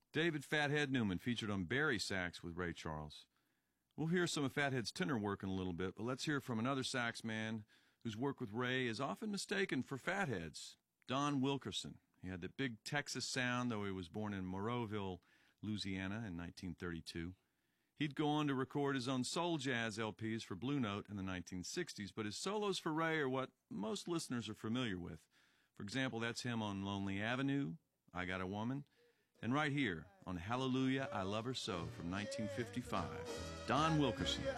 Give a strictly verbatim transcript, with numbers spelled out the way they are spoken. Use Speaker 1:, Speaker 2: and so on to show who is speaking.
Speaker 1: David Fathead Newman featured on Barry sax with Ray Charles. We'll hear some of Fathead's tenor work in a little bit, but let's hear from another sax man whose work with Ray is often mistaken for Fathead's, Don Wilkerson. He had that big Texas sound, though he was born in Moreauville, Louisiana in nineteen thirty-two. He'd go on to record his own soul jazz L Ps for Blue Note in the nineteen sixties, but his solos for Ray are what most listeners are familiar with. For example, that's him on Lonely Avenue, I Got a Woman, and right here on Hallelujah, I Love Her So from nineteen fifty-five, Don Wilkerson.